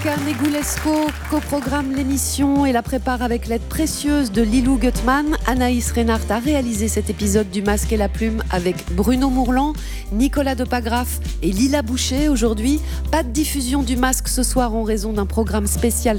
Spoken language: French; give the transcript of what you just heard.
Negulesco coprogramme l'émission et la prépare avec l'aide précieuse de Lilou Gutmann. Anaïs Reinhardt a réalisé cet épisode du Masque et la Plume avec Bruno Mourlan, Nicolas Depagraf et Lila Boucher. Aujourd'hui, pas de diffusion du Masque ce soir en raison d'un programme spécial